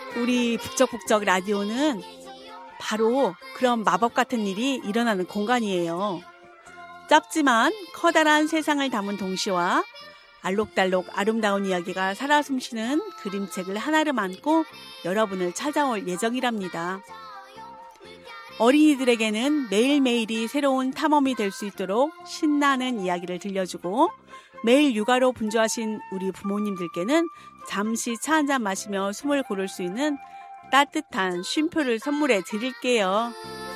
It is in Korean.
우리 북적북적 라디오는 바로 그런 마법 같은 일이 일어나는 공간이에요. 짧지만 커다란 세상을 담은 동시와 알록달록 아름다운 이야기가 살아 숨쉬는 그림책을 하나를 안고 여러분을 찾아올 예정이랍니다. 어린이들에게는 매일매일이 새로운 탐험이 될 수 있도록 신나는 이야기를 들려주고, 매일 육아로 분주하신 우리 부모님들께는 잠시 차 한잔 마시며 숨을 고를 수 있는 따뜻한 쉼표를 선물해 드릴게요.